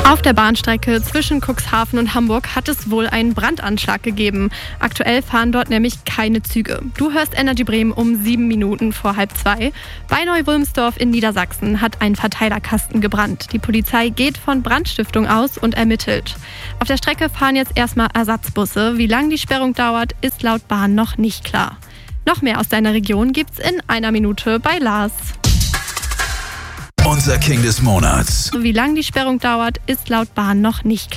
Auf der Bahnstrecke zwischen Cuxhaven und Hamburg hat es wohl einen Brandanschlag gegeben. Aktuell fahren dort nämlich keine Züge. Du hörst Energy Bremen um 7 Minuten vor 1:30. Bei Neu-Wulmsdorf in Niedersachsen hat ein Verteilerkasten gebrannt. Die Polizei geht von Brandstiftung aus und ermittelt. Auf der Strecke fahren jetzt erstmal Ersatzbusse. Wie lange die Sperrung dauert, ist laut Bahn noch nicht klar. Noch mehr aus deiner Region gibt's in einer Minute bei Lars. Unser King des Monats. Wie lange die Sperrung dauert, ist laut Bahn noch nicht klar.